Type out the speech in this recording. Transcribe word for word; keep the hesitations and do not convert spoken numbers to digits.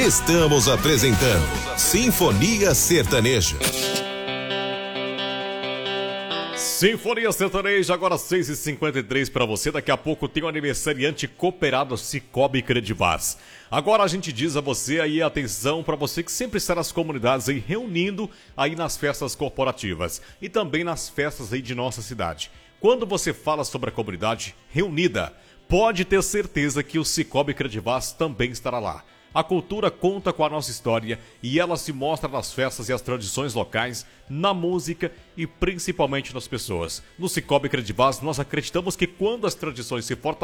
Estamos apresentando Sinfonia Sertaneja. Sinfonia Sertaneja, agora seis e cinquenta e três para você. Daqui a pouco tem o aniversariante cooperado Cicobi Credivaz. Agora a gente diz a você aí, atenção para você que sempre está nas comunidades aí reunindo aí nas festas corporativas e também nas festas aí de nossa cidade. Quando você fala sobre a comunidade reunida, pode ter certeza que o Cicobi Credivaz também estará lá. A cultura conta com a nossa história e ela se mostra nas festas e as tradições locais, na música e principalmente nas pessoas. No Cicobi Credivaz, nós acreditamos que quando as tradições se fortalecem,